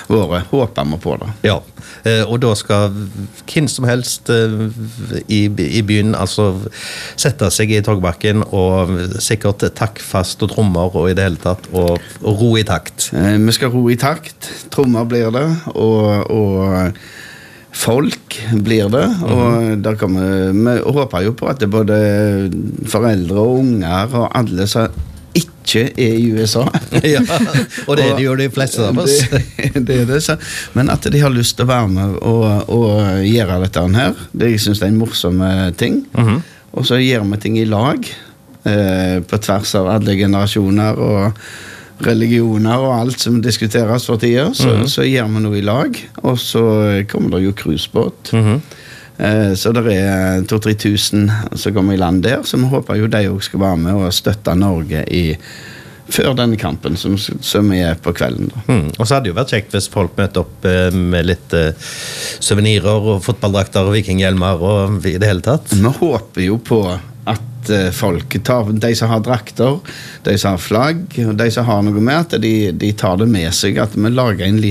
året, håper vi på det. Ja, og da skal hvem som helst i byen altså sette seg i togbakken og sikkert takkfast og trommer og i det hele tatt og ro i takt. Vi skal ro i takt, trommer blir det, og folk blir det, og der vi håper jo på at det både foreldre og unger og alle som ikke i USA. Ja, og det jo de fleste av oss. Det det, så. Men at de har lyst til å være med og gjøre dette her, det jeg synes det en morsom ting. Og så gjør vi ting i lag, på tvers av alle generasjoner og religioner og alt som diskuteres for tiden, så gjør vi noe i lag, og så kommer det jo cruisebåt. Så det 2-3 tusen som kommer i land der, så vi håper jo de også skal være med og støtte Norge før denne kampen som på kvelden. Og så hadde det jo vært kjekt hvis folk møter opp med litt souvenirer og fotballdrakter og vikinghjelmer og i det hele tatt. Vi håper jo på at folk tar, de som har drakter, de som har flagg, og de som har noe med, at de tar det med seg, at vi lager en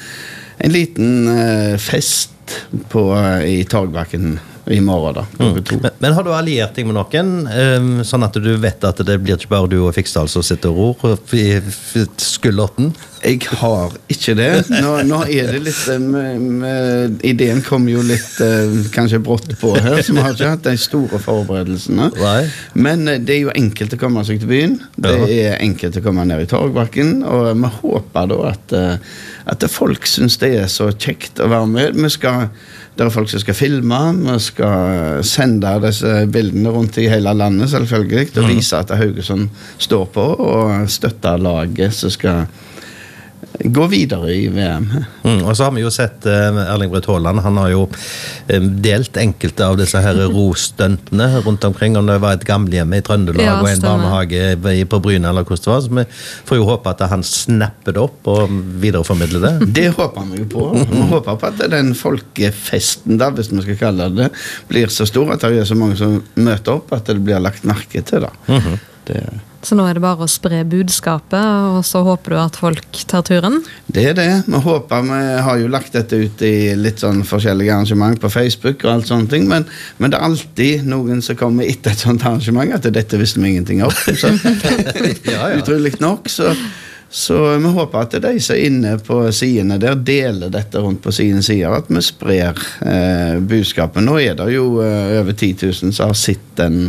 liten fest i togbakken i morgen da. Men har du alliert deg med noen, sånn at du vet at det blir ikke bare du og Fiksdal som sitter og ror i skulderten? Jeg har ikke det. Nå det litt ideen kom jo litt kanskje brått på her, så vi har ikke hatt de store forberedelsene. Men det jo enkelt å komme seg til byen. Det enkelt å komme ned i togbakken, og vi håper da at folk synes det så kjekt å være med. Det folk som skal filme, vi skal sende disse bildene rundt i hele landet selvfølgelig, og vise at Haugesund står på, og støtte laget som skal gå videre i VM. Og så har vi jo sett Erling Braut Haaland, han har jo delt enkelte av disse her rostøntene rundt omkring, om det var et gamlehjem i Trøndelag og en barnehage på Bryne eller hvordan det var, så vi får jo håpe at han snapper det opp og videreformidler det. Det håper vi jo på. Vi håper på at den folkefesten da, hvis vi skal kalle det, blir så stor at det så mange som møter opp, at det blir lagt merke til det. Så nå det bare å spre budskapet, og så håper du at folk tar turen? Det det. Vi håper, vi har jo lagt dette ut i litt sånn forskjellige arrangement på Facebook og alt sånne ting, men det alltid noen som kommer etter et sånt arrangement, at dette visste vi ingenting om. Så, utrolig nok, så vi håper at de som inne på sidene der deler dette rundt på sine sider, at vi sprer budskapet. Nå det jo over 10 000 som har sett den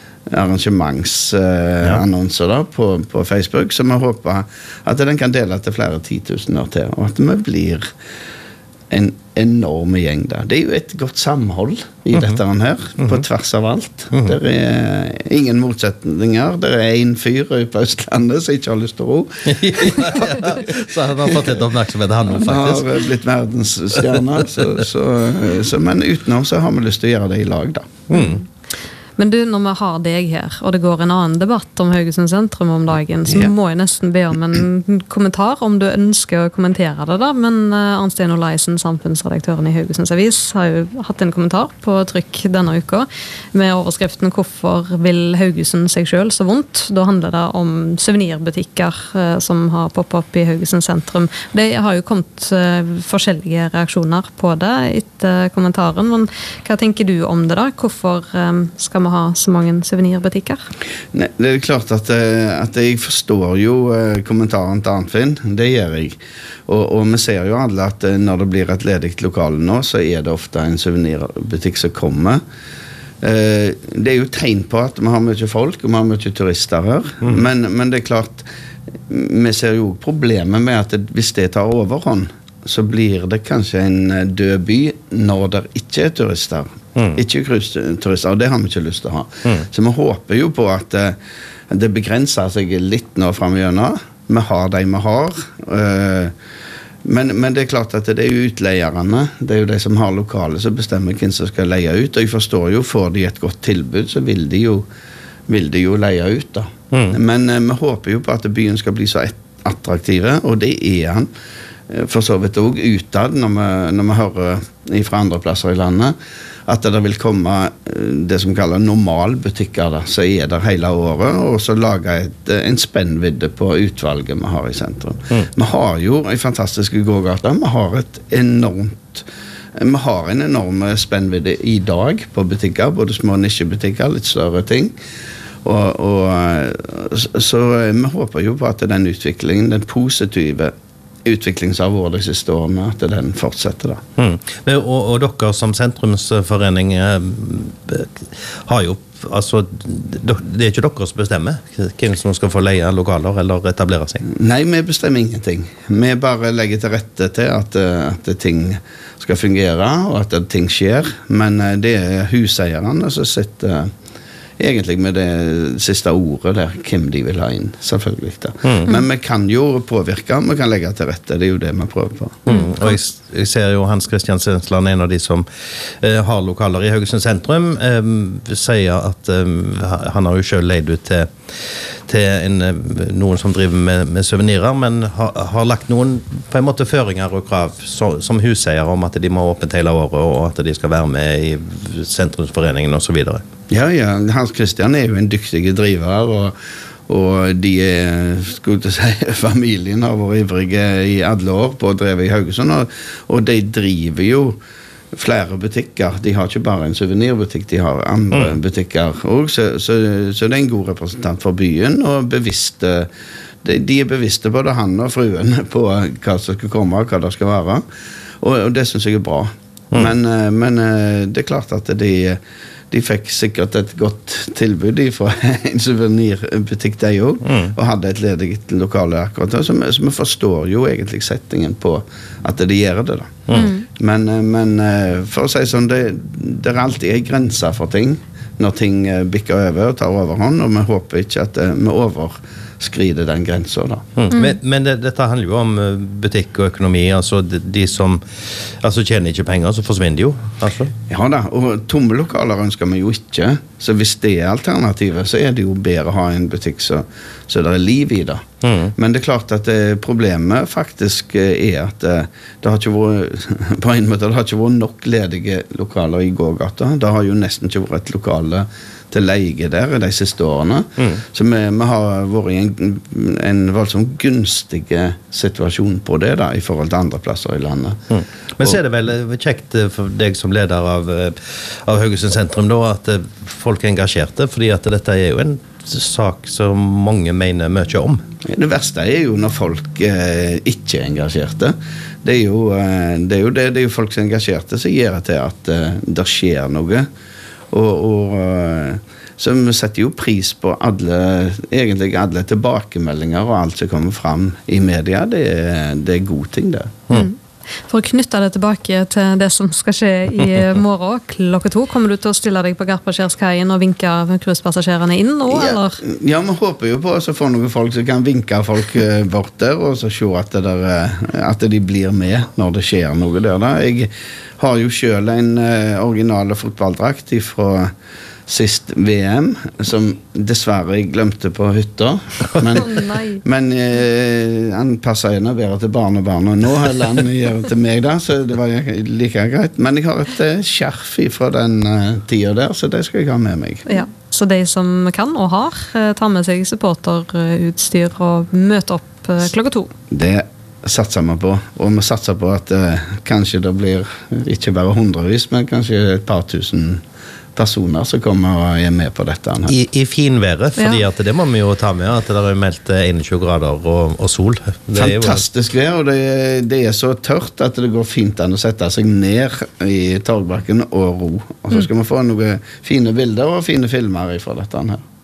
arrangementsannonser da, på Facebook, så vi håper at den kan dele til flere 10 000 til, og at vi blir en enorm gjeng der. Det jo et godt samhold i dette her, på tvers av alt. Det ingen motsetninger. Det en fyr på Østlandet som ikke har lyst til å ro. Så han har fått litt oppmerksomhet han faktisk. Han har blitt verdensstjerne, men utenom så har vi lyst til å gjøre det i lag da. Men du, når vi har deg her, og det går en annen debatt om Haugesund sentrum om dagen, så må jeg nesten be om en kommentar, om du ønsker å kommentere det da, men Arnstein Olaisen, samfunnsredaktøren i Haugesunds Avis, har jo hatt en kommentar på trykk denne uka, med overskriften «Hvorfor vil Haugesund seg selv så vondt?» Da handler det om souvenirbutikker som har poppet opp i Haugesund sentrum. Det har jo kommet forskjellige reaksjoner på det etter kommentaren, men hva tenker du om det da? Hvorfor skal vi ha så mange souvenirbutikker? Nei, det klart at jeg forstår jo kommentaren til Arnfinn, det gjør jeg. Og vi ser jo alle at når det blir et ledigt lokale nå, så det ofte en souvenirbutikk som kommer. Det jo tegn på at vi har mye folk, og vi har mye turister her. Men det klart, vi ser jo problemet med at hvis det tar overhånd, så blir det kanskje en død by når det ikke turister. Ikke cruiseturister, og det har vi ikke lyst til å ha. Så vi håper jo på at det begrenser seg litt nå fremgjennom. Vi har de vi har. Men det klart at det jo utleierne, det jo de som har lokale som bestemmer hvem som skal leie ut, og jeg forstår jo, får de et godt tilbud, så vil de jo leie ut da. Men vi håper jo på at byen skal bli så attraktive, og det han. For så vidt også utad når vi hører fra andre plasser i landet, at det vil komme det som kalles normalbutikker da, så der hele året, og så lage en spennvidde på utvalget vi har i sentrum. Vi har jo en fantastisk gågate, vi har en enorm spennvidde i dag på butikker, både små nisjebutikker, litt større ting. Så vi håper jo på at den utviklingen, den positive utviklingen som har vært de siste årene, at den fortsetter da. Og dere som sentrumsforening har jo, altså, det ikke dere som bestemmer hvem som skal få leie lokaler eller etablere seg? Nei, vi bestemmer ingenting. Vi bare legger til rette til at ting skal fungere, og at ting skjer, men det huseierne som sitter egentlig med det siste ordet der, hvem de vil ha inn, selvfølgelig da. Men vi kan jo påvirke, vi kan legge til rette, det er jo det vi prøver på. Og jeg ser jo Hans Christian Stensland, en av de som har lokaler i Haugesund sentrum, sier at han har jo selv leid ut til noen som driver med souvenirer, men har lagt noen på en måte føringer og krav som huseier om at de må åpne hele året, og at de skal være med i sentrumsforeningen og så videre. Ja, Hans Christian er jo en dyktig driver, og de skulle til å si, familien har vært ivrige i alle år på å drive i Haugesund, og de driver jo flere butikker. De har ikke bare en souvenirbutikk, de har andre butikker også, så det er en god representant for byen, og de er bevisste både han og fruen på hva som skal komme, og hva det skal være, og det synes jeg er bra. Men det er klart at de fikk sikkert et godt tilbud fra en souvenirbutikk de jo, og hadde et ledig lokale akkurat, så vi forstår jo egentlig settingen på at de gjør det da. Men for å si sånn, det er alltid en grense for ting, når ting bikker over og tar overhånd, og vi håper ikke at vi overskrider den grensen da. Men dette handler jo om butikk og økonomi, altså de som tjener ikke penger, så forsvinner de jo, altså. Ja da, og tomme lokaler ønsker vi jo ikke, så hvis det er alternativet, så er det jo bedre å ha en butikk så det er liv i det. Men det er klart at problemet faktisk er at det har ikke vært, på en måte, det har ikke vært nok ledige lokaler i gågata. Det har jo nesten ikke vært et lokale til leie der de siste årene. Så vi har vært i en voldsomt gunstig situasjon på det da, i forhold til andre plasser i landet. Men så er det vel kjekt for deg som leder av Haugesund sentrum da, at folk er engasjerte, fordi at dette er jo en sak som mange mener mye om. Det verste er jo når folk ikke er engasjerte. Det er jo folk som er engasjerte som gjør til at det skjer noe. Så vi setter jo pris på egentlig alle tilbakemeldinger og alt som kommer frem i media. Det er god ting det. For å knytte det tilbake til det som skal skje i morgen, 2:00, kommer du til å stille deg på Garpeskjærskaien og vinke cruisepassasjerene inn nå, eller? Ja, vi håper jo på å få noen folk som kan vinke folk bort der, og så se at de blir med når det skjer noe der da. Jeg har jo selv en originale fotballdrakt fra sist VM, som dessverre jeg glemte på hytta, men han passer gjerne bedre til barn og barn, og nå har han gjør det til meg da, så det var like greit. Men jeg har et skjerf fra den tiden der, så det skal jeg ha med meg. Ja, så de som kan og har, tar med seg supporterutstyr og møter opp 2:00. Det satser vi på, og vi satser på at kanskje det blir ikke bare hundrevis, men kanskje et par tusen personer som kommer og er med på dette. I finværet, fordi at det må vi jo ta med, at det er meldt 21 grader og sol. Fantastisk vær, og det er så tørt at det går fint an å sette seg ned i torgbakken og ro. Og så skal vi få noen fine bilder og fine filmer fra dette her.